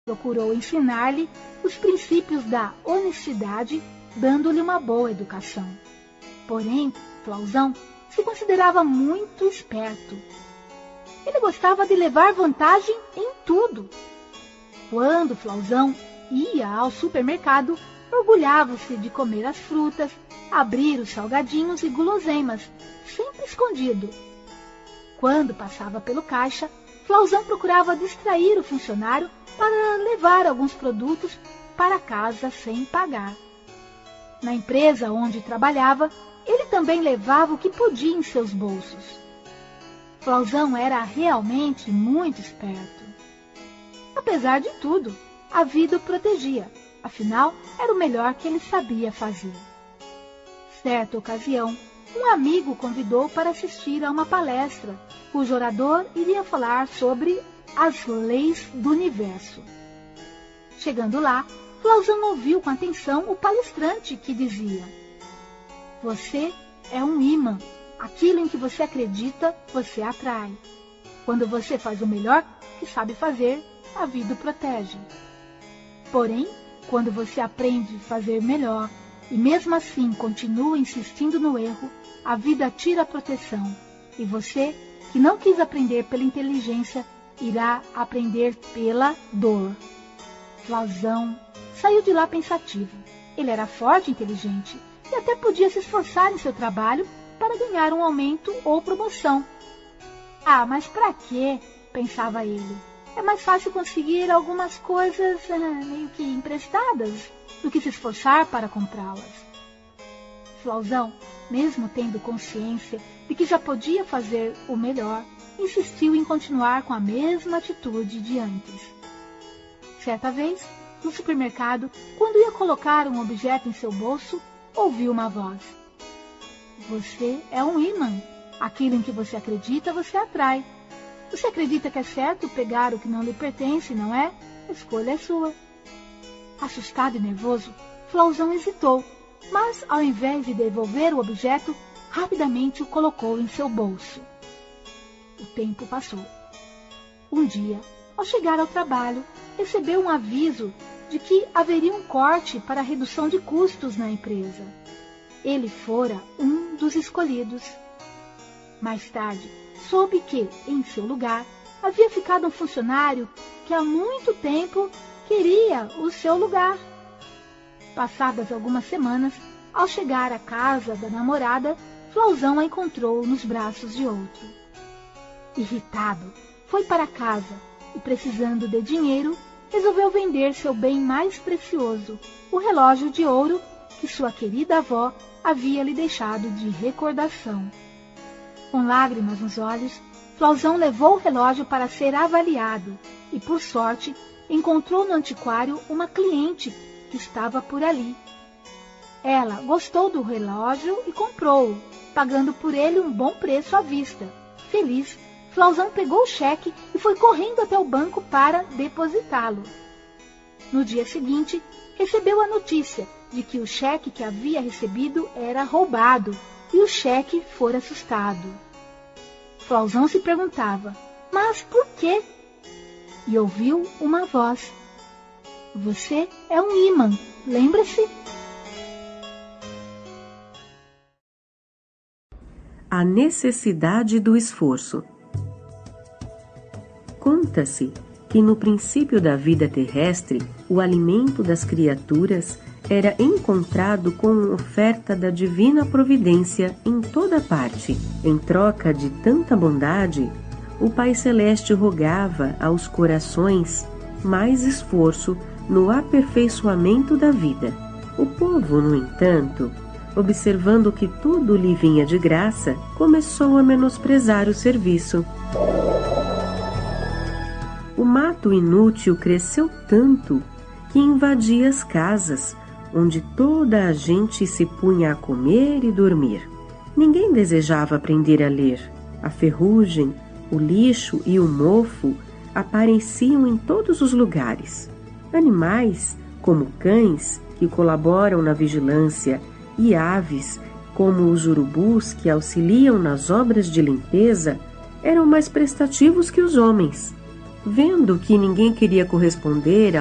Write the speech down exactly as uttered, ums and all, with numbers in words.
procurou ensinar-lhe os princípios da honestidade, dando-lhe uma boa educação. Porém, Flauzão se considerava muito esperto. Ele gostava de levar vantagem em tudo. Quando Flauzão ia ao supermercado, orgulhava-se de comer as frutas, abrir os salgadinhos e guloseimas, sempre escondido. Quando passava pelo caixa, Flauzão procurava distrair o funcionário para levar alguns produtos para casa sem pagar. Na empresa onde trabalhava, ele também levava o que podia em seus bolsos. Flauzão era realmente muito esperto. Apesar de tudo, a vida o protegia, afinal, era o melhor que ele sabia fazer. Certa ocasião, um amigo convidou para assistir a uma palestra, cujo orador iria falar sobre as leis do universo. Chegando lá, Flauzão ouviu com atenção o palestrante que dizia: "Você é um ímã. Aquilo em que você acredita, você atrai. Quando você faz o melhor que sabe fazer, a vida o protege. Porém, quando você aprende a fazer melhor e mesmo assim continua insistindo no erro, a vida tira a proteção. E você, que não quis aprender pela inteligência, irá aprender pela dor." Flauzão saiu de lá pensativo. Ele era forte e inteligente e até podia se esforçar em seu trabalho para ganhar um aumento ou promoção. Ah, mas para quê? Pensava ele. É mais fácil conseguir algumas coisas eh, meio que emprestadas do que se esforçar para comprá-las. Flauzão, mesmo tendo consciência de que já podia fazer o melhor, insistiu em continuar com a mesma atitude de antes. Certa vez, no supermercado, quando ia colocar um objeto em seu bolso, ouviu uma voz: "Você é um ímã. Aquilo em que você acredita, você atrai. Você acredita que é certo pegar o que não lhe pertence, não é? A escolha é sua." Assustado e nervoso, Flauzão hesitou, mas, ao invés de devolver o objeto, rapidamente o colocou em seu bolso. O tempo passou. Um dia, ao chegar ao trabalho, recebeu um aviso de que haveria um corte para redução de custos na empresa. Ele fora um dos escolhidos. Mais tarde, soube que, em seu lugar, havia ficado um funcionário que há muito tempo queria o seu lugar. Passadas algumas semanas, ao chegar à casa da namorada, Flauzão a encontrou nos braços de outro. Irritado, foi para casa e, precisando de dinheiro, resolveu vender seu bem mais precioso, o relógio de ouro que sua querida avó havia lhe deixado de recordação. Com lágrimas nos olhos, Flauzão levou o relógio para ser avaliado e, por sorte, encontrou no antiquário uma cliente que estava por ali. Ela gostou do relógio e comprou-o, pagando por ele um bom preço à vista. Feliz, Flauzão pegou o cheque e foi correndo até o banco para depositá-lo. No dia seguinte, recebeu a notícia de que o cheque que havia recebido era roubado e o cheque fora assustado. Flauzão se perguntava: "Mas por quê?" E ouviu uma voz: "Você é um ímã, lembra-se?" A necessidade do esforço. Conta-se que no princípio da vida terrestre, o alimento das criaturas era encontrado com oferta da divina providência em toda parte. Em troca de tanta bondade, o Pai Celeste rogava aos corações mais esforço no aperfeiçoamento da vida. O povo, no entanto, observando que tudo lhe vinha de graça, começou a menosprezar o serviço. O mato inútil cresceu tanto que invadia as casas, onde toda a gente se punha a comer e dormir. Ninguém desejava aprender a ler. A ferrugem, o lixo e o mofo apareciam em todos os lugares. Animais, como cães, que colaboram na vigilância, e aves, como os urubus que auxiliam nas obras de limpeza, eram mais prestativos que os homens. Vendo que ninguém queria corresponder